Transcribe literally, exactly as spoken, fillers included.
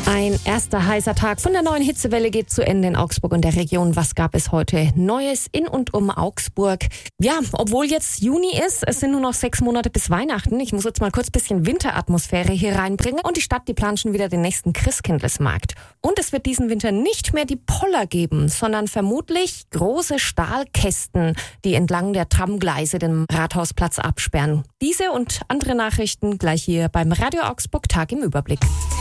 Ein erster heißer Tag von der neuen Hitzewelle geht zu Ende in Augsburg und der Region. Was gab es heute Neues in und um Augsburg? Ja, obwohl jetzt Juni ist, es sind nur noch sechs Monate bis Weihnachten. Ich muss jetzt mal kurz ein bisschen Winteratmosphäre hier reinbringen. Und die Stadt, die plant schon wieder den nächsten Christkindlesmarkt. Und es wird diesen Winter nicht mehr die Poller geben, sondern vermutlich große Stahlkästen, die entlang der Tramgleise den Rathausplatz absperren. Diese und andere Nachrichten gleich hier beim Radio Augsburg Tag im Überblick.